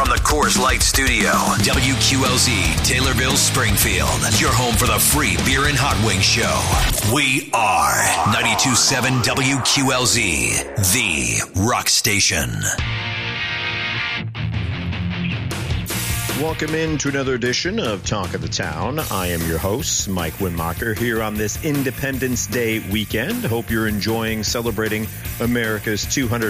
From the Coors Light Studio, WQLZ, Taylorville, Springfield. Your home for the free beer and hot wing show. We are 92.7 WQLZ, the rock station. Welcome into another edition of Talk of the Town. I am your host, Mike Winmacher, here on this Independence Day weekend. Hope you're enjoying celebrating America's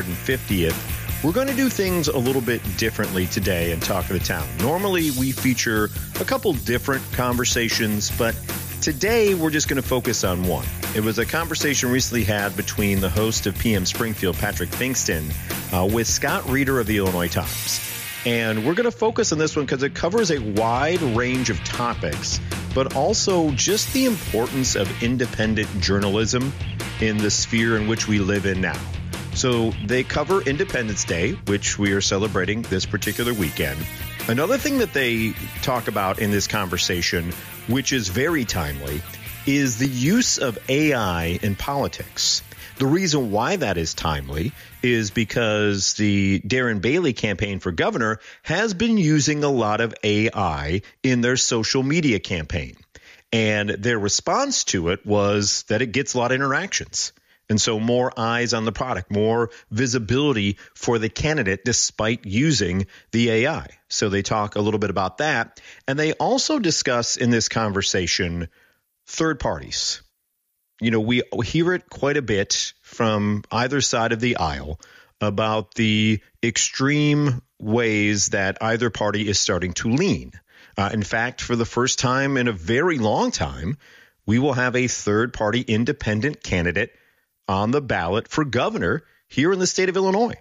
250th. We're going to do things a little bit differently today in Talk of the Town. Normally, we feature a couple different conversations, but today we're just going to focus on one. It was a conversation recently had between the host of PM Springfield, Patrick Finkston, with Scott Reeder of the Illinois Times. And we're going to focus on this one because it covers a wide range of topics, but also just the importance of independent journalism in the sphere in which we live in now. So they cover Independence Day, which we are celebrating this particular weekend. Another thing that they talk about in this conversation, which is very timely, is the use of AI in politics. The reason why that is timely is because the Darren Bailey campaign for governor has been using a lot of AI in their social media campaign. And their response to it was that it gets a lot of interactions. And so more eyes on the product, more visibility for the candidate despite using the AI. So they talk a little bit about that. And they also discuss in this conversation third parties. You know, we hear it quite a bit from either side of the aisle about the extreme ways that either party is starting to lean. In fact, for the first time in a very long time, we will have a third party independent candidate on the ballot for governor here in the state of Illinois.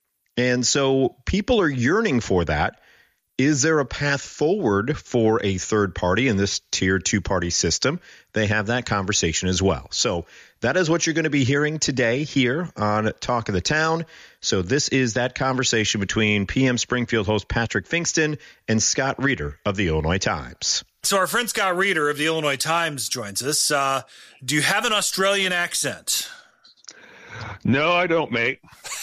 And so people are yearning for that. Is there a path forward for a third party in this tier 2 party system? They have that conversation as well. So that is what you're going to be hearing today here on Talk of the Town. So this is that conversation between PM Springfield host Patrick Finkston and Scott Reeder of the Illinois Times. So our friend Scott Reeder of the Illinois Times joins us. Do you have an Australian accent? No, I don't, mate.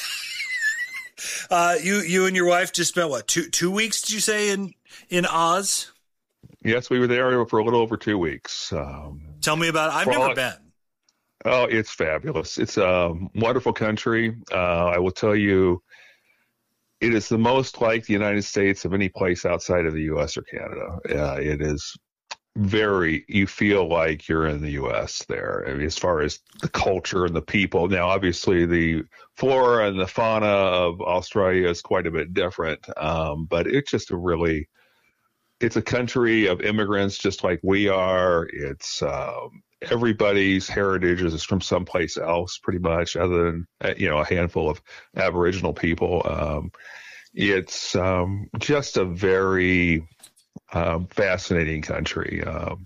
You and your wife just spent what, two weeks? Did you say in Oz? Yes, we were there for a little over 2 weeks. Tell me about it. I've never been. Oh, it's fabulous. It's a wonderful country. I will tell you, it is the most like the United States of any place outside of the U.S. or Canada. It is you feel like you're in the U.S. there. I mean, as far as the culture and the people. Now, obviously, the flora and the fauna of Australia is quite a bit different, but it's just it's a country of immigrants just like we are. It's everybody's heritage is from someplace else, pretty much, other than a handful of Aboriginal people. It's just a very fascinating country.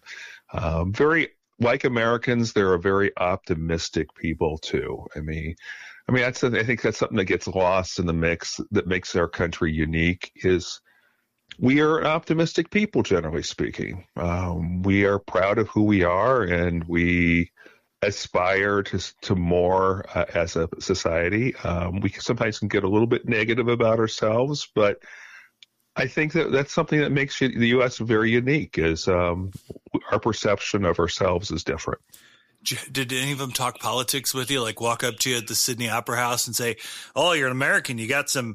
Very like Americans, they're a very optimistic people too. I think that's something that gets lost in the mix that makes our country unique. Is we are optimistic people, generally speaking. We are proud of who we are, and we aspire to more as a society. We sometimes can get a little bit negative about ourselves, but I think that's something that makes the U.S. very unique, is our perception of ourselves is different. Did any of them talk politics with you? Like walk up to you at the Sydney Opera House and say, "Oh, you're an American. You got some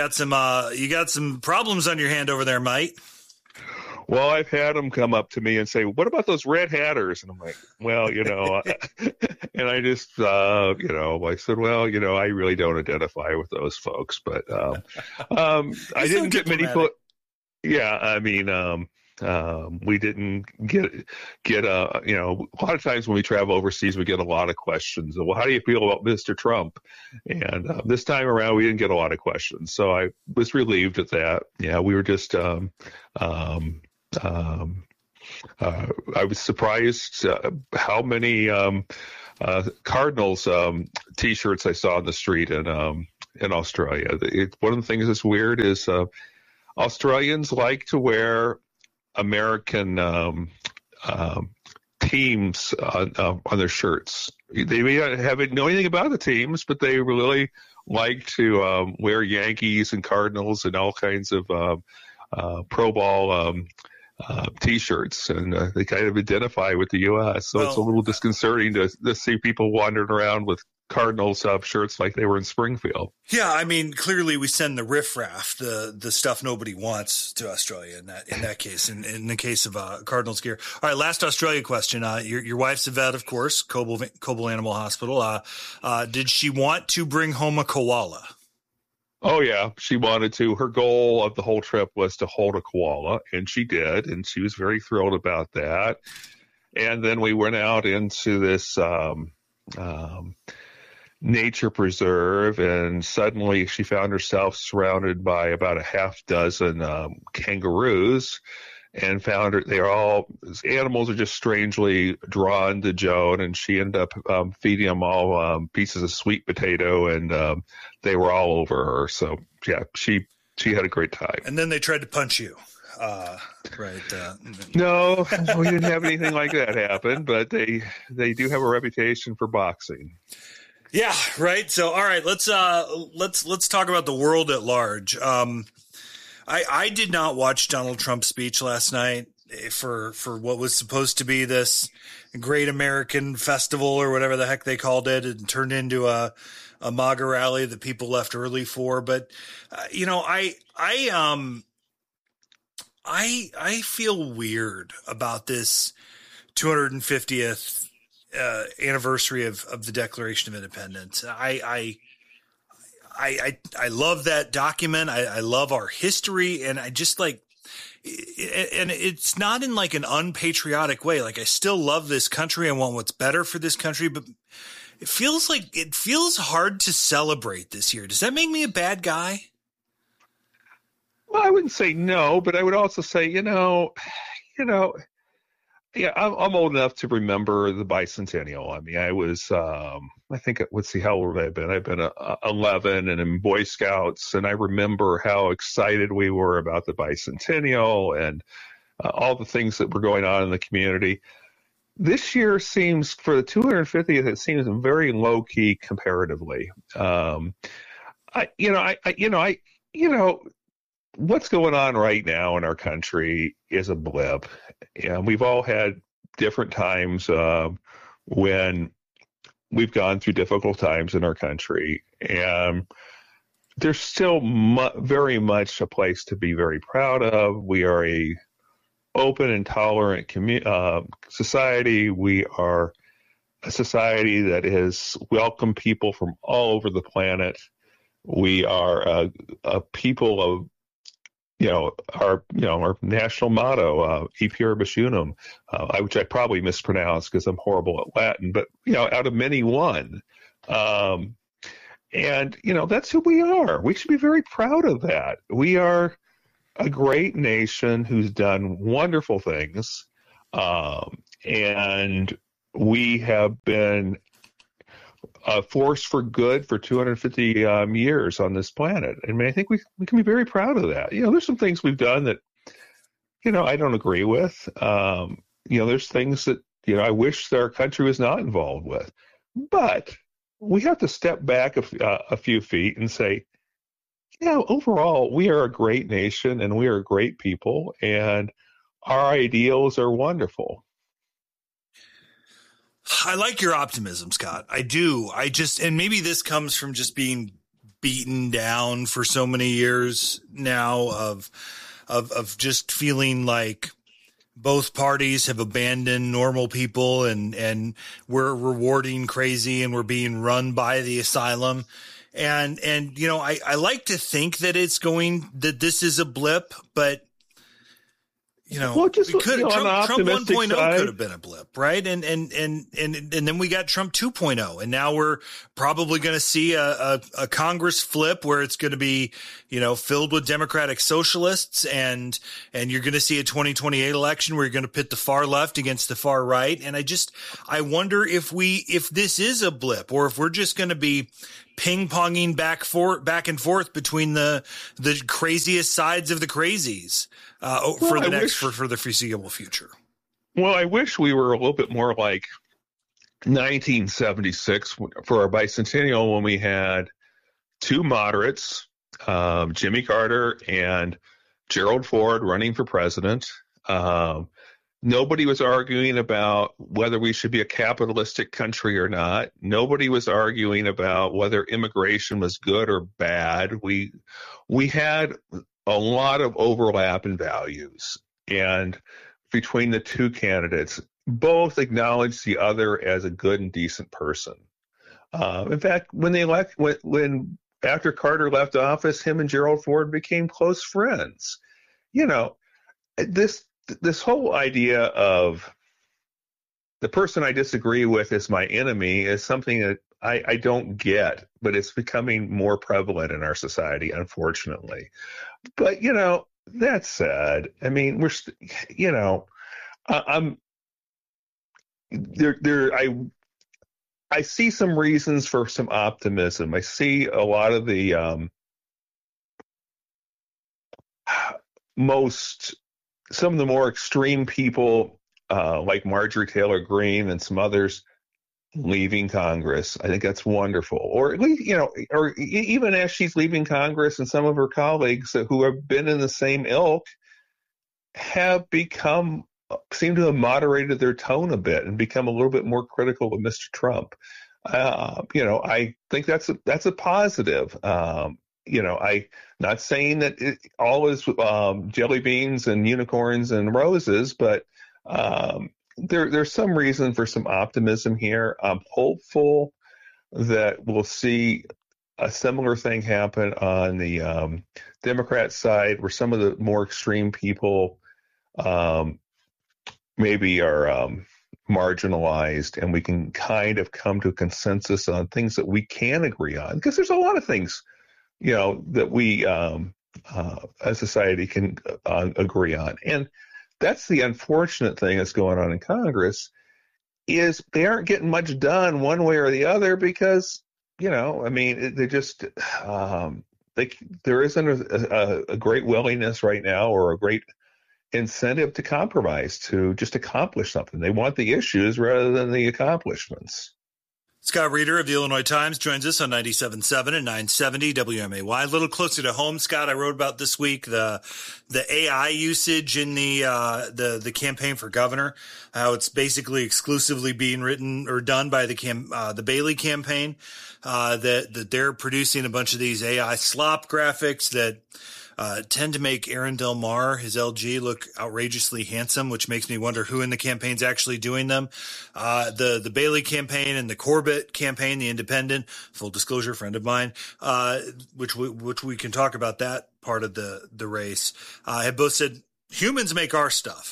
problems on your hand over there, mate." Well, I've had them come up to me and say, "What about those Red Hatters?" And I'm like, "Well, and I just, I said, "Well, I really don't identify with those folks." But I didn't get many people. Yeah, I mean, we didn't get a lot of times when we travel overseas, we get a lot of questions. Well, how do you feel about Mr. Trump? And this time around, we didn't get a lot of questions. So I was relieved at that. Yeah, we were just, I was surprised how many Cardinals T-shirts I saw on the street in Australia. One of the things that's weird is Australians like to wear American teams on their shirts. They may not know anything about the teams, but they really like to wear Yankees and Cardinals and all kinds of pro ball T-shirts, and they kind of identify with the U.S. So it's a little disconcerting to see people wandering around with Cardinals shirts like they were in Springfield. Yeah, I mean, clearly we send the riffraff, the stuff nobody wants, to Australia in that case. In the case of Cardinals gear. All right, last Australia question. Your wife's a vet, of course, Coble Animal Hospital. Did she want to bring home a koala? Oh, yeah, she wanted to. Her goal of the whole trip was to hold a koala, and she did, and she was very thrilled about that. And then we went out into this nature preserve, and suddenly she found herself surrounded by about a half dozen kangaroos, and found her, animals are just strangely drawn to Joan, and she ended up feeding them all pieces of sweet potato, and they were all over her. So yeah, she had a great time. And then they tried to punch you. Right. No, we didn't have anything like that happen, but they do have a reputation for boxing. Yeah, right. So, all right, let's talk about the world at large. I did not watch Donald Trump's speech last night for what was supposed to be this great American festival or whatever the heck they called it, and turned into a MAGA rally that people left early for. But I feel weird about this 250th anniversary of the Declaration of Independence. I love that document. I love our history, and I just and it's not in like an unpatriotic way. Like, I still love this country. I want what's better for this country, but it feels hard to celebrate this year. Does that make me a bad guy? Well, I wouldn't say no, but I would also say, yeah, I'm old enough to remember the bicentennial. I mean, I was, I think, let's see, how old have I been? I've been 11 and in Boy Scouts, and I remember how excited we were about the bicentennial and all the things that were going on in the community. This year seems, for the 250th, it seems very low key comparatively. What's going on right now in our country is a blip. And we've all had different times when we've gone through difficult times in our country. And there's still very much a place to be very proud of. We are a open and tolerant society. We are a society that has welcomed people from all over the planet. We are a people of, our national motto, E pluribus unum, which I probably mispronounced because I'm horrible at Latin, but, out of many, one. And, that's who we are. We should be very proud of that. We are a great nation who's done wonderful things. And we have been a force for good for 250 years on this planet. I mean, I think we can be very proud of that. There's some things we've done that, I don't agree with. There's things that, I wish our country was not involved with. But we have to step back a few feet and say, overall, we are a great nation and we are great people, and our ideals are wonderful. I like your optimism, Scott. I do. And maybe this comes from just being beaten down for so many years now of just feeling like both parties have abandoned normal people and we're rewarding crazy and we're being run by the asylum. And I like to think that that this is a blip, but Trump 1.0 could have been a blip, right? And then we got Trump 2.0, and now we're probably going to see a Congress flip where it's going to be, filled with Democratic socialists, and you're going to see a 2028 election where you're going to pit the far left against the far right. And I wonder if this is a blip, or if we're just going to be ping-ponging back and forth between the craziest sides of the crazies for the foreseeable future. Well, I wish we were a little bit more like 1976 for our bicentennial, when we had two moderates, Jimmy Carter and Gerald Ford, running for president. Nobody was arguing about whether we should be a capitalistic country or not. Nobody was arguing about whether immigration was good or bad. We had a lot of overlap in values, and between the two candidates, both acknowledged the other as a good and decent person. In fact, when after Carter left office, him and Gerald Ford became close friends. You know, this whole idea of the person I disagree with is my enemy is something that I don't get, but it's becoming more prevalent in our society, unfortunately. But, you know, that said, I mean, I see some reasons for some optimism. I see a lot of the some of the more extreme people, like Marjorie Taylor Greene and some others, leaving Congress. I think that's wonderful. Or at least, or even as she's leaving Congress, and some of her colleagues who have been in the same ilk seem to have moderated their tone a bit and become a little bit more critical of Mr. Trump. I think that's a positive. I'm not saying that it all is jelly beans and unicorns and roses, but there's some reason for some optimism here. I'm hopeful that we'll see a similar thing happen on the Democrat side, where some of the more extreme people maybe are marginalized, and we can kind of come to a consensus on things that we can agree on, because there's a lot of things that we as society can agree on. And that's the unfortunate thing that's going on in Congress, is they aren't getting much done one way or the other, because they just there isn't a great willingness right now, or a great incentive to compromise, to just accomplish something. They want the issues rather than the accomplishments. Scott Reeder of the Illinois Times joins us on 97.7 and 970 WMAY. A little closer to home, Scott, I wrote about this week the AI usage in the campaign for governor, how it's basically exclusively being written or done by the Bailey campaign, that they're producing a bunch of these AI slop graphics that tend to make Aaron Del Mar, his LG, look outrageously handsome, which makes me wonder who in the campaign's actually doing them. The Bailey campaign and the Corbett campaign, the independent, full disclosure, friend of mine, which we can talk about that part of the race, have both said humans make our stuff.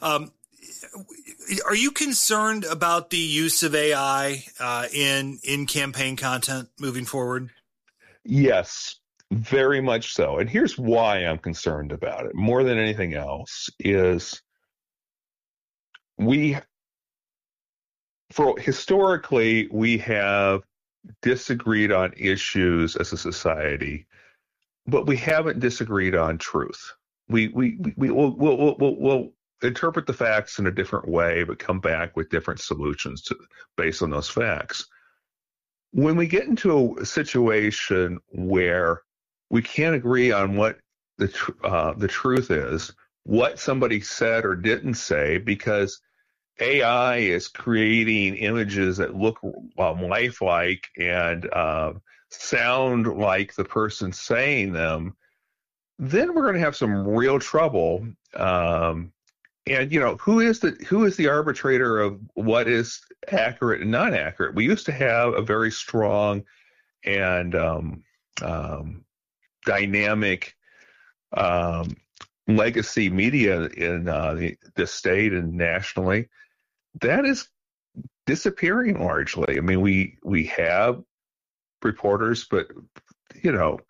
Are you concerned about the use of AI in campaign content moving forward? Yes. Very much so. And here's why I'm concerned about it more than anything else is historically, we have disagreed on issues as a society, but we haven't disagreed on truth. We'll interpret the facts in a different way, but come back with different solutions based on those facts. When we get into a situation where we can't agree on what the truth is, what somebody said or didn't say, because AI is creating images that look lifelike and sound like the person saying them, then we're going to have some real trouble. And who is the arbitrator of what is accurate and not accurate? We used to have a very strong and dynamic legacy media in the state and nationally. That is disappearing largely. I mean, we have reporters, but hell,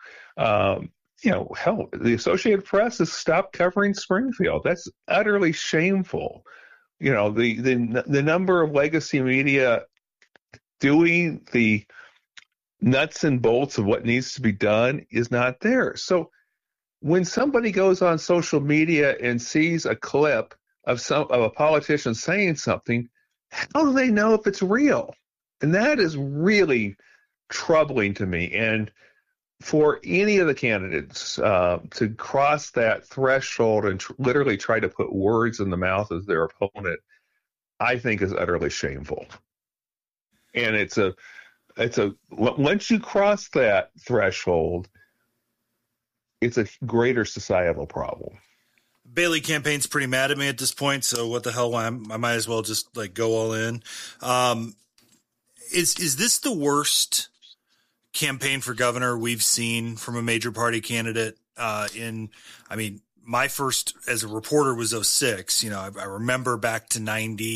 the Associated Press has stopped covering Springfield. That's utterly shameful. The number of legacy media doing the nuts and bolts of what needs to be done is not there. So when somebody goes on social media and sees a clip of a politician saying something, how do they know if it's real? And that is really troubling to me. And for any of the candidates to cross that threshold and literally try to put words in the mouth of their opponent, I think is utterly shameful. And it's a once you cross that threshold, it's a greater societal problem. Bailey campaign's pretty mad at me at this point, so what the hell? I might as well just like go all in. Is this the worst campaign for governor we've seen from a major party candidate? My first as a reporter was 2006. You know, I remember back to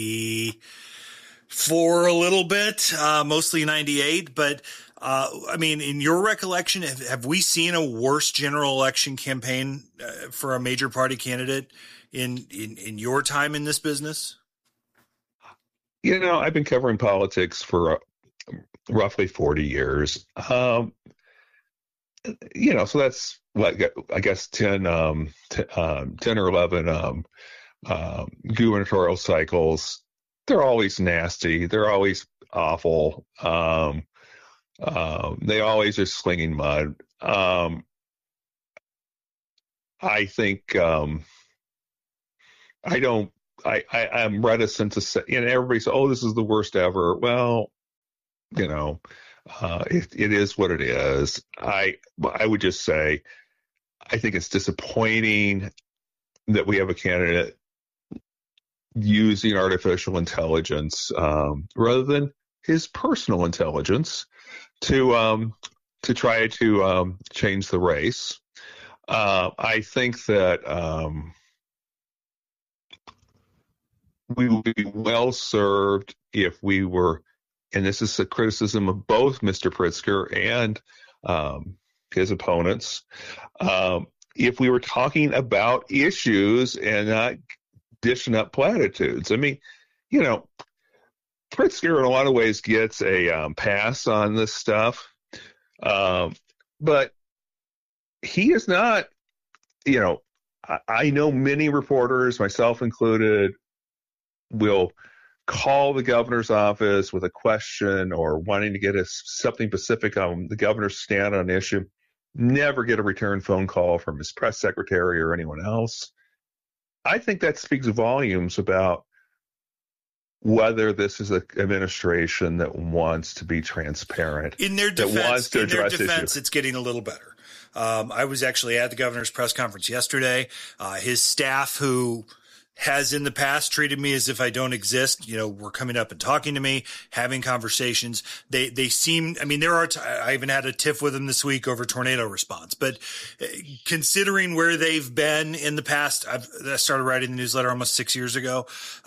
94 a little bit, mostly 98. But in your recollection, have we seen a worse general election campaign for a major party candidate in your time in this business? You know, I've been covering politics for roughly 40 years. So that's like, I guess 10 or 11 gubernatorial cycles. They're always nasty. They're always awful. They always are slinging mud. I think I'm reticent to say, everybody says, oh, this is the worst ever. Well, it is what it is. I would just say, I think it's disappointing that we have a candidate using artificial intelligence rather than his personal intelligence to try to change the race. I think that we would be well served if we were, and this is a criticism of both Mr. Pritzker and his opponents, if we were talking about issues and not dishing up platitudes. I mean, Pritzker in a lot of ways gets a pass on this stuff, but he is not, I know many reporters, myself included, will call the governor's office with a question or wanting to get something specific on the governor's stand on an issue, never get a return phone call from his press secretary or anyone else. I think that speaks volumes about whether this is an administration that wants to be transparent. In their defense, it's getting a little better. I was actually at the governor's press conference yesterday. His staff, who has in the past treated me as if I don't exist, were coming up and talking to me, having conversations. They seem, I even had a tiff with them this week over tornado response, but considering where they've been in the past, I started writing the newsletter almost 6 years ago.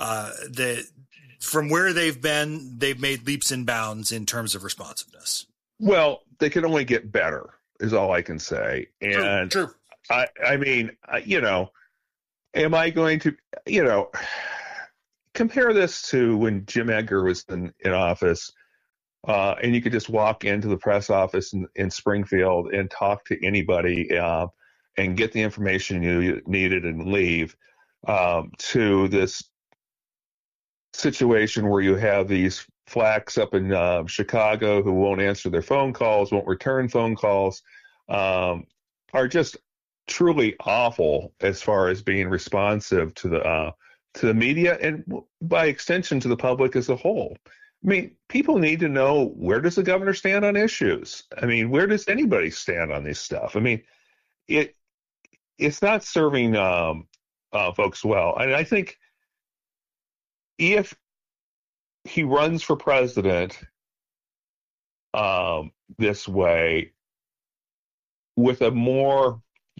From where they've been, they've made leaps and bounds in terms of responsiveness. Well, they can only get better is all I can say. And true. Am I going to, compare this to when Jim Edgar was in office, and you could just walk into the press office in Springfield and talk to anybody and get the information you needed and leave, to this situation where you have these flacks up in Chicago who won't answer their phone calls, won't return phone calls, are just truly awful as far as being responsive to the media and by extension to the public as a whole. I mean, people need to know, where does the governor stand on issues? I mean, where does anybody stand on this stuff? I mean, it's not serving folks well. And I think if he runs for president this way with a more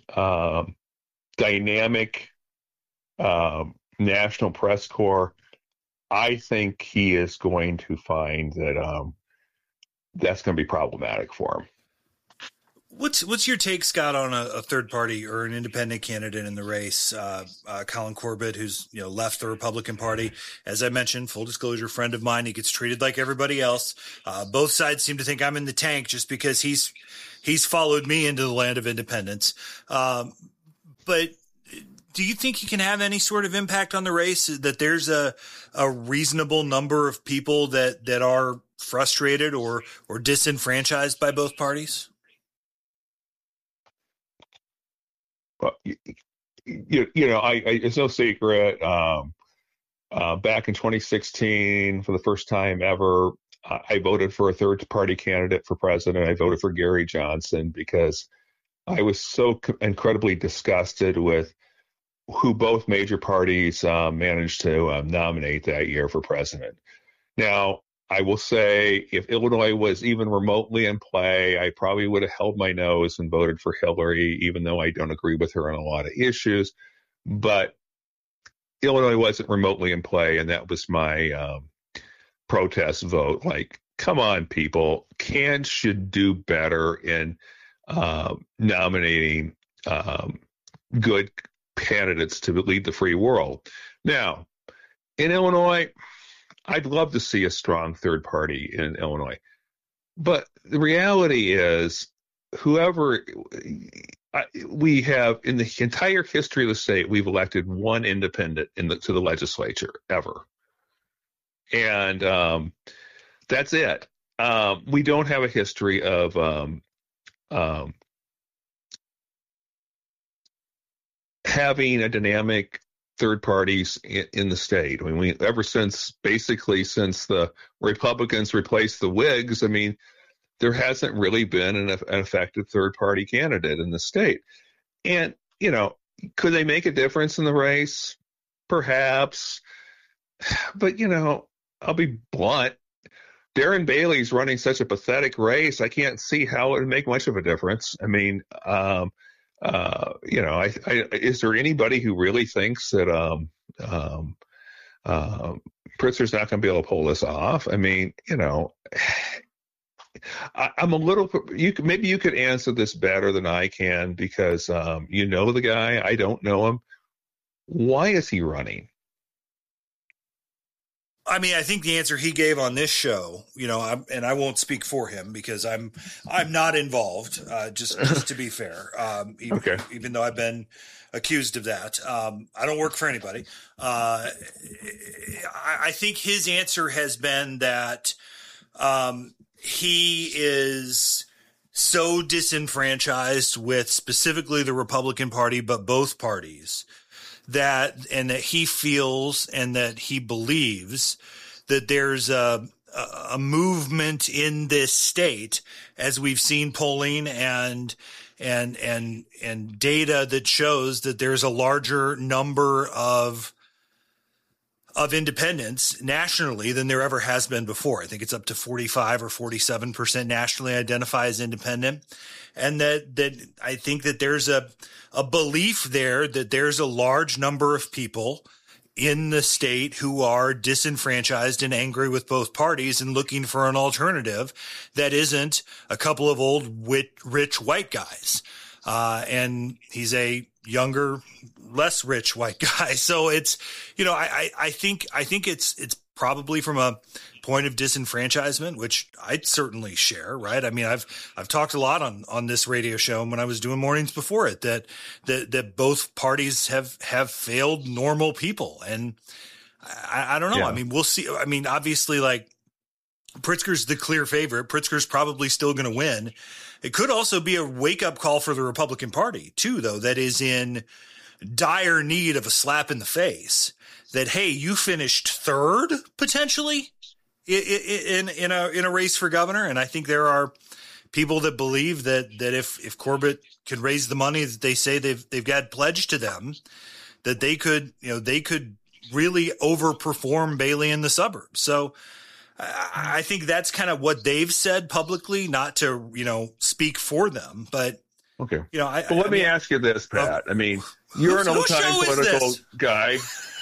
dynamic national press corps, I think he is going to find that that's going to be problematic for him. What's your take, Scott, on a third party or an independent candidate in the race, Colin Corbett, who's left the Republican Party? As I mentioned, full disclosure, friend of mine. He gets treated like everybody else. Both sides seem to think I'm in the tank just because he's followed me into the land of independence. But do you think he can have any sort of impact on the race? That there's a reasonable number of people that are frustrated or disenfranchised by both parties? it's no secret. Back in 2016, for the first time ever, I voted for a third party candidate for president. I voted for Gary Johnson because I was so incredibly disgusted with who both major parties managed to nominate that year for president. Now, I will say if Illinois was even remotely in play, I probably would have held my nose and voted for Hillary, even though I don't agree with her on a lot of issues. But Illinois wasn't remotely in play, and that was my protest vote. Like, come on, people. CAN should do better in nominating good candidates to lead the free world. Now, in Illinois, I'd love to see a strong third party in Illinois. But the reality is, whoever we have in the entire history of the state, we've elected one independent to the legislature ever. And that's it. We don't have a history of having a dynamic third parties in the state. I mean, ever since the Republicans replaced the Whigs, I mean, there hasn't really been an effective third party candidate in the state. And, could they make a difference in the race? Perhaps. But, I'll be blunt. Darren Bailey's running such a pathetic race. I can't see how it would make much of a difference. I mean, is there anybody who really thinks that Pritzker's not going to be able to pull this off? I mean, I'm a little. Maybe you could answer this better than I can because you know the guy. I don't know him. Why is he running? I mean, I think the answer he gave on this show, and I won't speak for him because I'm not involved. Just to be fair, even though I've been accused of that, I don't work for anybody. I think his answer has been that he is so disenfranchised with specifically the Republican Party, but both parties, that he feels and that he believes that there's a movement in this state, as we've seen polling and data that shows that there's a larger number of independents nationally than there ever has been before. I think it's up to 45 or 47% nationally identify as independent. And that I think that there's a belief there that there's a large number of people in the state who are disenfranchised and angry with both parties and looking for an alternative that isn't a couple of old rich white guys. And he's a younger, less rich white guy. So it's, I think it's probably from a point of disenfranchisement, which I'd certainly share, right? I mean, I've talked a lot on this radio show and when I was doing mornings before it, that both parties have failed normal people. And I don't know. Yeah. I mean, we'll see. I mean, obviously, like, Pritzker's the clear favorite. Pritzker's probably still going to win. It could also be a wake-up call for the Republican Party, too, though, that is in dire need of a slap in the face. That, hey, you finished third, potentially, in a race for governor. And I think there are people that believe that if Corbett could raise the money that they say they've got pledged to them, that they could really overperform Bailey in the suburbs. So I think that's kind of what they've said publicly, not to, speak for them, but okay. Let me ask you this, Pat. I mean, you're an old-time political guy.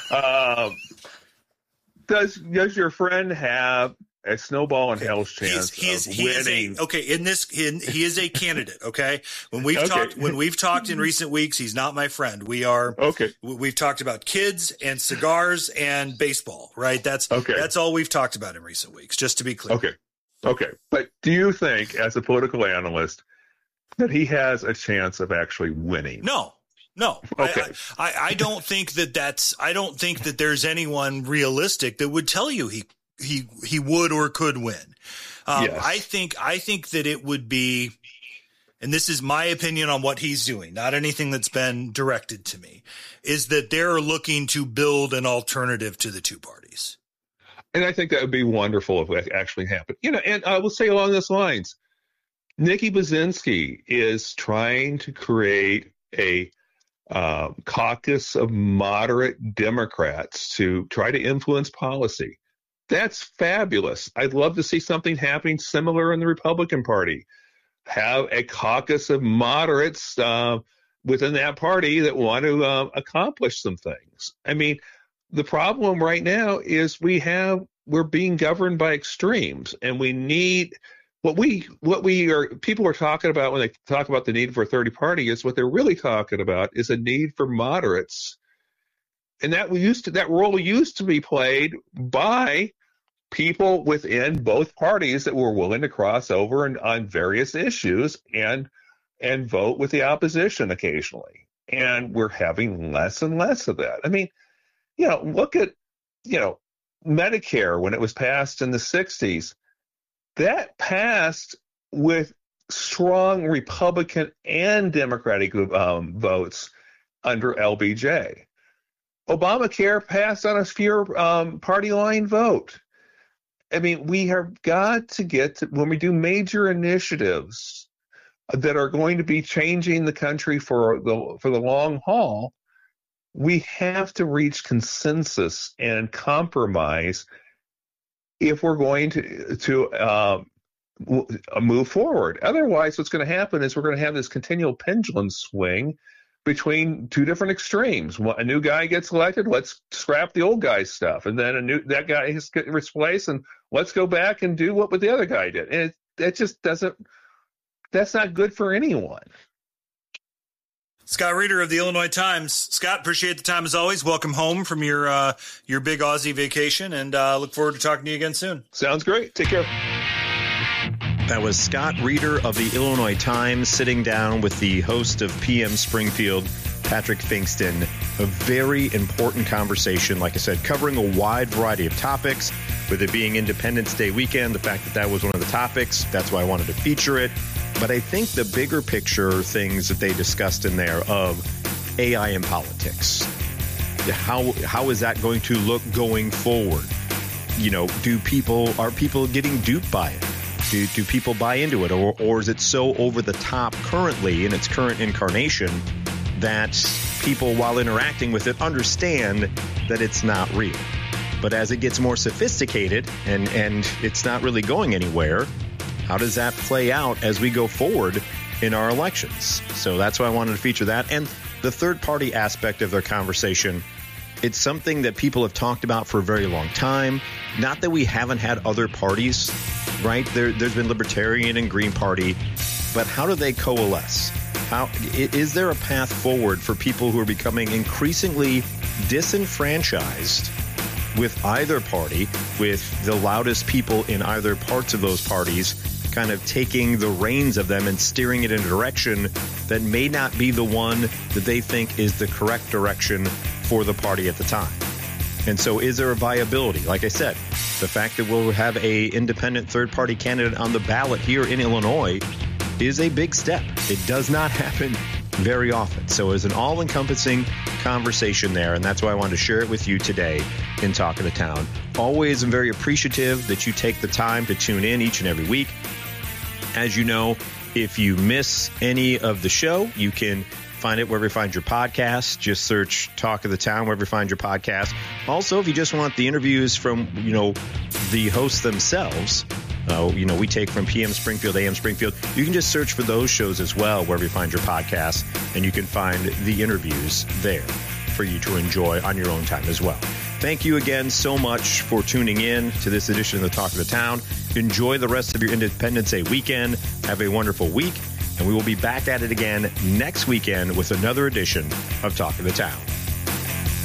Does your friend have a snowball in hell's chance of winning? He is a candidate. Okay. When we've talked in recent weeks, he's not my friend. We've talked about kids and cigars and baseball, right? That's all we've talked about in recent weeks, just to be clear. Okay. But do you think, as a political analyst, that he has a chance of actually winning? No. Okay. I don't think I don't think that there's anyone realistic that would tell you he would or could win. Yes. I think that it would be and this is my opinion on what he's doing, not anything that's been directed to me, is that they're looking to build an alternative to the two parties. And I think that would be wonderful if that actually happened. And I will say along those lines, Nikki Baczynski is trying to create a caucus of moderate Democrats to try to influence policy. That's fabulous. I'd love to see something happening similar in the Republican Party. Have a caucus of moderates within that party that want to accomplish some things. I mean, the problem right now is we're being governed by extremes, and we need people are talking about when they talk about the need for a third party is what they're really talking about is a need for moderates. And that role used to be played by people within both parties that were willing to cross over on various issues and vote with the opposition occasionally. And we're having less and less of that. I mean, look at, Medicare when it was passed in the 60s. That passed with strong Republican and Democratic votes under LBJ. Obamacare passed on a pure party line vote. I mean, we have got to get to, when we do major initiatives that are going to be changing the country for the long haul, we have to reach consensus and compromise if we're going to move forward. Otherwise, what's going to happen is we're going to have this continual pendulum swing between two different extremes. A new guy gets elected, let's scrap the old guy's stuff, and then that guy is replaced, and let's go back and do what the other guy did. And it just doesn't. That's not good for anyone. Scott Reeder of the Illinois Times. Scott, appreciate the time as always. Welcome home from your big Aussie vacation, and look forward to talking to you again soon. Sounds great. Take care. That was Scott Reeder of the Illinois Times sitting down with the host of PM Springfield, Patrick Finkston. A very important conversation, like I said, covering a wide variety of topics, with it being Independence Day weekend, the fact that was one of the topics. That's why I wanted to feature it. But I think the bigger picture things that they discussed in there of AI in politics, how is that going to look going forward? Are people getting duped by it? Do people buy into it, or is it so over the top currently in its current incarnation that people, while interacting with it, understand that it's not real? But as it gets more sophisticated and it's not really going anywhere, how does that play out as we go forward in our elections? So that's why I wanted to feature that. And the third party aspect of their conversation, it's something that people have talked about for a very long time. Not that we haven't had other parties, right? There's been Libertarian and Green Party, but how do they coalesce? Is there a path forward for people who are becoming increasingly disenfranchised with either party, with the loudest people in either parts of those parties kind of taking the reins of them and steering it in a direction that may not be the one that they think is the correct direction for the party at the time? And so is there a viability? Like I said, the fact that we'll have a independent third-party candidate on the ballot here in Illinois is a big step. It does not happen very often. So it's an all-encompassing conversation there, and that's why I wanted to share it with you today in Talk of the Town. Always am very appreciative that you take the time to tune in each and every week. As you know, if you miss any of the show, you can find it wherever you find your podcast. Just search Talk of the Town wherever you find your podcast. Also, if you just want the interviews from, the hosts themselves, we take from PM Springfield, AM Springfield. You can just search for those shows as well wherever you find your podcast, and you can find the interviews there for you to enjoy on your own time as well. Thank you again so much for tuning in to this edition of the Talk of the Town. Enjoy the rest of your Independence Day weekend. Have a wonderful week, and we will be back at it again next weekend with another edition of Talk of the Town.